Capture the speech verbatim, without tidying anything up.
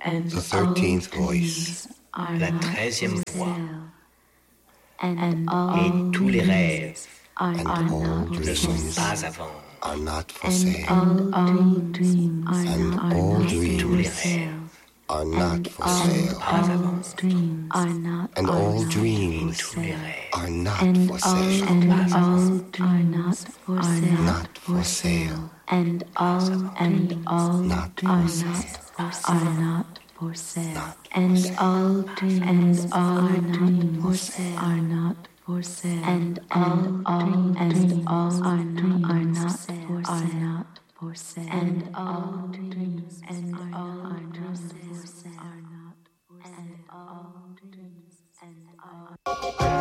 The thirteenth voice. La treizième voix. Et tous les rêves And all ne sont dreams pas à vendre. are not for sale. And all dreams And all Tous les dreams rêves are not for ne sont sale. pas à vendre. dreams are not And all dreams Tous les rêves are not and for all sale. and all dreams are not Not for sale. and all and all Not are for sale. not are not for sale and all dreams and all dreams are not for sale and all all and all are not are not for are not for sale and all dreams and all are not for sale are not and all dreams and all